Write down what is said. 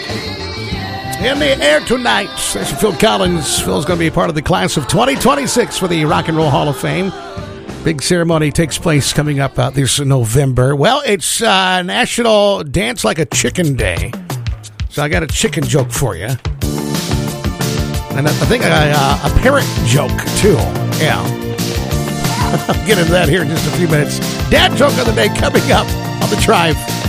In the air tonight, that's Phil Collins. Phil's going to be a part of the class of 2026 for the Rock and Roll Hall of Fame. Big ceremony takes place coming up this November. Well, it's National Dance Like a Chicken Day. So I got a chicken joke for you. And I think a parrot joke, too. Yeah. I'll get into that here in just a few minutes. Dad joke of the day coming up on The Drive.